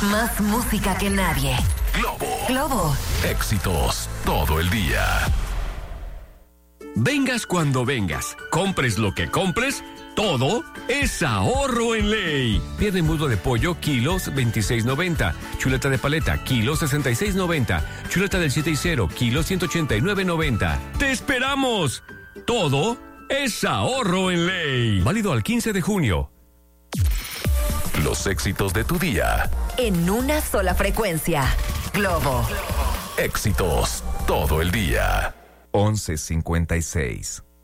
Más música que nadie. Globo. Éxitos todo el día. Vengas cuando vengas, compres lo que compres, todo es ahorro en ley. Pierna en muslo de pollo, kilos 26.90. Chuleta de paleta, kilos 66.90. Chuleta del 7 y 0, kilos 189.90. ¡Te esperamos! Todo es ahorro en ley. Válido al 15 de junio. Los éxitos de tu día. En una sola frecuencia. Globo. Éxitos todo el día. 11:56.